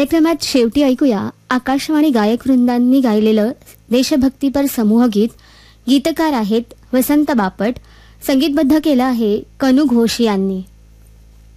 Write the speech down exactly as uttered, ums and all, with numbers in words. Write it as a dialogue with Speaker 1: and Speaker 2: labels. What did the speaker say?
Speaker 1: कार्यक्रमात शेवटी ऐकूया आकाशवाणी गायक वृंदांनी गायलेलं देशभक्तीपर समूहगीत. गीतकार आहेत वसंत बापट. संगीतबद्ध केलं आहे कनू घोष यांनी.